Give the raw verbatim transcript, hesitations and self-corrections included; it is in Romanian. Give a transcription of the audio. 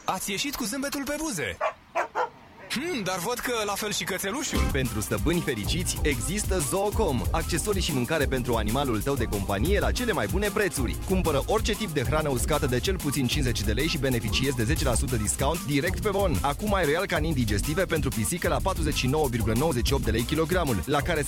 Ați ieșit cu zâmbetul pe buze. Hmm, dar văd că la fel și cățelușul. Pentru stăpâni fericiți există Zoocom, accesorii și mâncare pentru animalul tău de companie la cele mai bune prețuri. Cumpără orice tip de hrană uscată de cel puțin cincizeci de lei și beneficiezi de zece la sută discount direct pe bon. Acum ai Royal Canin digestive pentru pisică la patruzeci și nouă virgulă nouăzeci și opt de lei kilogramul, la care